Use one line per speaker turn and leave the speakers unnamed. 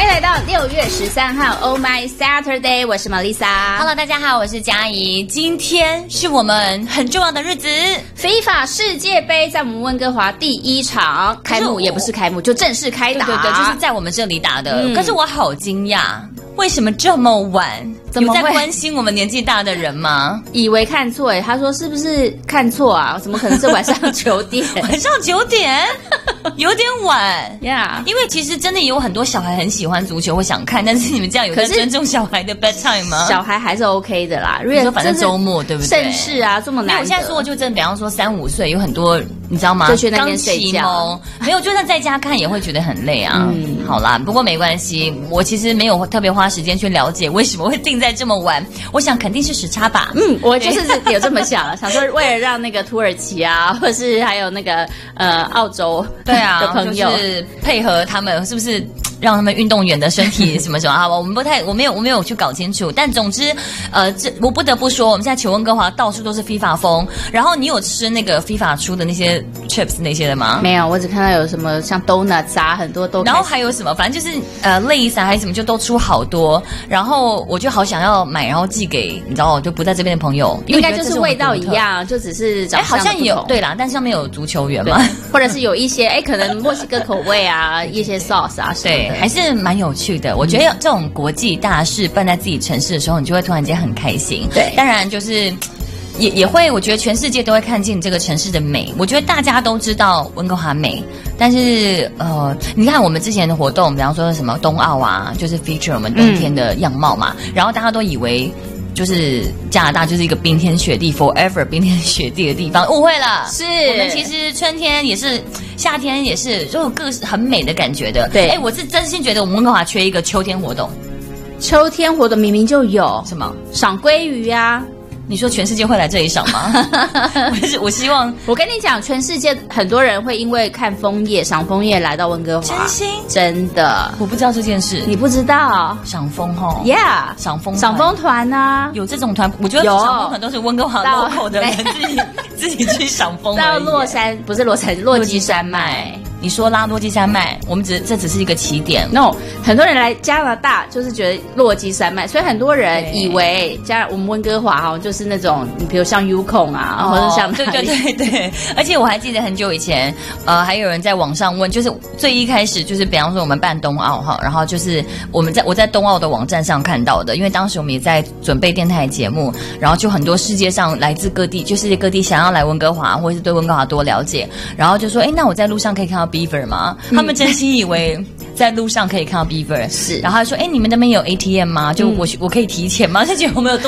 来到6月13号 ，Oh My Saturday， 我是 Melissa。Hello，
大家好，我是佳怡。今天是我们很重要的日子
，FIFA 世界杯在我们温哥华第一场开幕，也不是开幕，就正式开打。
对，就是在我们这里打的。可是我好惊讶，为什么这么晚？有在关心我们年纪大的人吗？
以为看错他说是不是看错啊？怎么可能是晚上9点？
晚上9点，有点晚
呀。
因为其实真的有很多小孩很喜欢足球，会想看，但是你们这样有在尊重小孩的 bedtime 吗？
小孩还是 OK 的啦，
因为反正周末对不对？
盛事啊，这么难得。
我现在说就真的，比方说3、5岁，有很多你知道吗？
就去那边睡觉，
没有，就算在家看也会觉得很累啊。好啦，不过没关系，我其实没有特别花时间去了解为什么会定在这么晚。我想肯定是时差吧。
我就是有这么想，想说为了让那个土耳其啊，或是还有那个澳洲
对啊
的朋友，
就是配合他们，是不是？让他们运动员的身体什么什么啊？我没有去搞清楚。但总之，我不得不说，我们现在求温哥华到处都是 FIFA 风。然后你有吃那个 FIFA 出的那些 chips 那些的吗？
没有，我只看到有什么像 donuts 啊，很多都。
然后还有什么？反正就是类似还是什么，就都出好多。然后我就好想要买，然后寄给你知道，就不在这边的朋友。
应该就是味道一样，就只是长相
好像有对啦，但是上面有足球员嘛，
或者是有一些可能墨西哥口味啊，一些 sauce 啊什么的。
还是蛮有趣的。我觉得这种国际大事办在自己城市的时候，你就会突然间很开心。
对，
当然就是也会，我觉得全世界都会看见这个城市的美。我觉得大家都知道温哥华美，但是你看我们之前的活动，比方说什么冬奥啊，就是 feature 我们冬天的样貌嘛，然后大家都以为就是加拿大就是一个冰天雪地 forever 冰天雪地的地方，误会了。
是
我们其实春天也是，夏天也是，就有各很美的感觉的。
对，
我是真心觉得我们温哥华缺一个秋天活动。
秋天活动明明就有
什么
赏鲑鱼啊？
你说全世界会来这里赏吗？我希望，
我跟你讲，全世界很多人会因为看枫叶、赏枫叶来到温哥华。
真心
真的，
我不知道这件事。
你不知道
赏枫齁
？Yeah，
赏枫
团啊，
有这种团。我觉得赏枫团都是温哥华 local 的人自己去赏枫。
到落基山脉。
你说拉落基山脉，我们这只是一个起点。
No， 很多人来加拿大就是觉得落基山脉，所以很多人以为我们温哥华就是那种，你比如像 Yukon 啊，或者像
对。而且我还记得很久以前，还有人在网上问，就是最一开始就是比方说我们办冬奥哈，然后就是我在冬奥的网站上看到的，因为当时我们也在准备电台节目，然后就很多世界上来自各地，就世界各地想要来温哥华，或者是对温哥华多了解，然后就说，那我在路上可以看到beaver 吗？他们真心以为在路上可以看到 beaver，
是，
然后他说，你们那边有 ATM 吗？就我可以提钱吗？就觉得我们有多